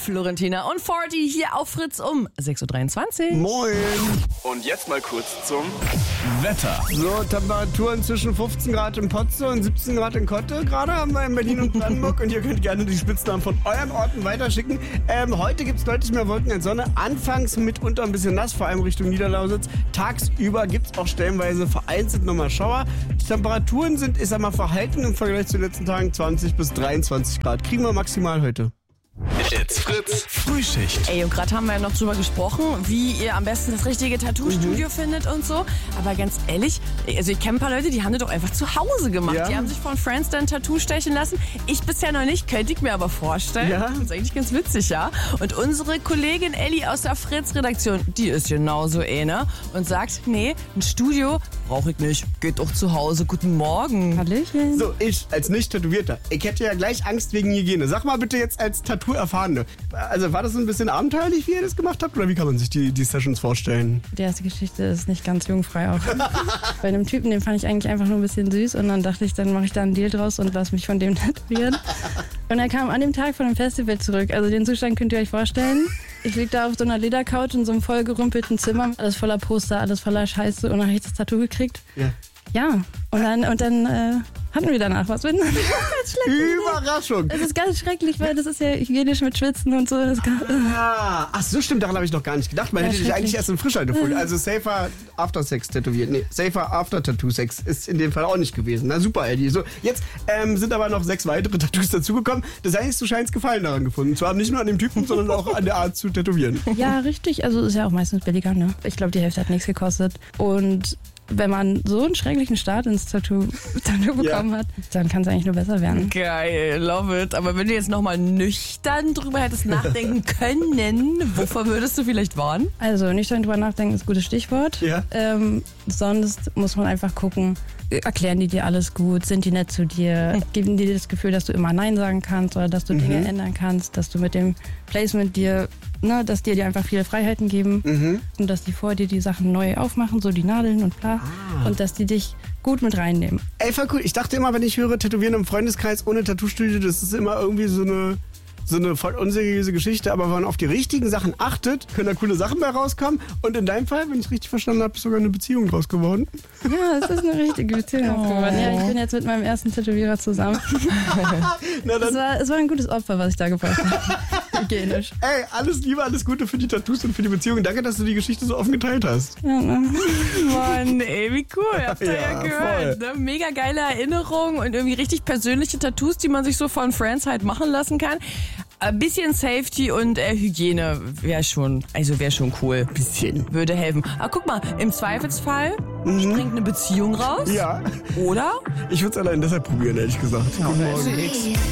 Florentina und 40 hier auf Fritz um 6.23 Uhr. Moin. Und jetzt mal kurz zum Wetter. So, Temperaturen zwischen 15 Grad in Potsdam und 17 Grad in Kotte. Gerade haben wir in Berlin und Brandenburg. Und ihr könnt gerne die Spitznamen von euren Orten weiterschicken. Heute gibt es deutlich mehr Wolken als Sonne. Anfangs mitunter ein bisschen nass, vor allem Richtung Niederlausitz. Tagsüber gibt es auch stellenweise vereinzelt nochmal Schauer. Die Temperaturen sind, ich sag mal, verhalten im Vergleich zu den letzten Tagen 20 bis 23 Grad. Kriegen wir maximal heute. It's Fritz Frühschicht. Ey, und gerade haben wir ja noch drüber gesprochen, wie ihr am besten das richtige Tattoo-Studio findet und so. Aber ganz ehrlich, also ich kenne ein paar Leute, die haben das doch einfach zu Hause gemacht. Ja. Die haben sich von Friends dann ein Tattoo stechen lassen. Ich bisher noch nicht, könnte ich mir aber vorstellen. Ja. Das ist eigentlich ganz witzig, ja. Und unsere Kollegin Elli aus der Fritz-Redaktion, die ist genauso eine und sagt, nee, ein Studio brauche ich nicht. Geht doch zu Hause. Guten Morgen. Hallöchen. So, ich als Nicht-Tätowierter, ich hätte ja gleich Angst wegen Hygiene. Sag mal bitte jetzt als Tattoo-Erfahrene. Also war das ein bisschen abenteuerlich, wie ihr das gemacht habt? Oder wie kann man sich die Sessions vorstellen? Die erste Geschichte ist nicht ganz jugendfrei auch. Bei einem Typen, den fand ich eigentlich einfach nur ein bisschen süß und dann dachte ich, dann mache ich da einen Deal draus und lass mich von dem tätowieren. Und er kam an dem Tag von dem Festival zurück. Also den Zustand könnt ihr euch vorstellen. Ich lieg da auf so einer Ledercouch in so einem vollgerümpelten Zimmer. Alles voller Poster, alles voller Scheiße und dann habe ich das Tattoo gekriegt. Ja. Ja, und dann hatten wir danach was. Ganz schlecht. Überraschung! Das ist ganz schrecklich, weil das ist ja hygienisch mit Schwitzen und so. Das Ach so, stimmt, daran habe ich noch gar nicht gedacht. Man Ja, hätte dich schrecklich. eigentlich erst in Frischhaltefolie. Also safer after Sex tätowiert. Nee, safer after Tattoo Sex ist in dem Fall auch nicht gewesen. Na super, Eddie. So, jetzt sind aber noch 6 weitere Tattoos dazugekommen. Das heißt, du scheinst Gefallen daran gefunden. Zwar nicht nur an dem Typen, sondern auch an der Art zu tätowieren. Ja, richtig. Also ist ja auch meistens billiger, ne? Ich glaube, die Hälfte hat nichts gekostet. Und wenn man so einen schrecklichen Start ins Tattoo bekommen hat, dann kann es eigentlich nur besser werden. Geil, love it. Aber wenn du jetzt nochmal nüchtern drüber hättest nachdenken können, wovor würdest du vielleicht warnen? Also nüchtern drüber nachdenken ist ein gutes Stichwort. Ja. Sonst muss man einfach gucken, erklären die dir alles gut, sind die nett zu dir, geben die dir das Gefühl, dass du immer Nein sagen kannst oder dass du Dinge ändern kannst, dass du mit dem Placement dir, dass die dir einfach viele Freiheiten geben und dass die vor dir die Sachen neu aufmachen, so die Nadeln und bla, und dass die dich gut mit reinnehmen. Ey, voll cool. Ich dachte immer, wenn ich höre, Tätowieren im Freundeskreis ohne Tattoo-Studio, das ist immer irgendwie so eine voll unseriöse Geschichte, aber wenn man auf die richtigen Sachen achtet, können da coole Sachen bei rauskommen. Und in deinem Fall, wenn ich richtig verstanden habe, ist sogar eine Beziehung draus geworden. Ja, es ist eine richtige Beziehung geworden. Ja, ich bin jetzt mit meinem ersten Tätowierer zusammen. Na dann, Es war ein gutes Opfer, was ich da gebracht habe. Hygienisch. ey, alles Liebe, alles Gute für die Tattoos und für die Beziehung. Danke, dass du die Geschichte so offen geteilt hast. Ja, ne? Mann, ey, wie cool. Habt ihr ja Ja, gehört. Ne? Mega geile Erinnerungen und irgendwie richtig persönliche Tattoos, die man sich so von Friends halt machen lassen kann. Ein bisschen Safety und Hygiene wäre schon cool. Bisschen. Würde helfen. Aber guck mal, im Zweifelsfall springt eine Beziehung raus. Ja, Oder? ich würde es allein deshalb probieren, ehrlich gesagt. Guten Morgen. Süß.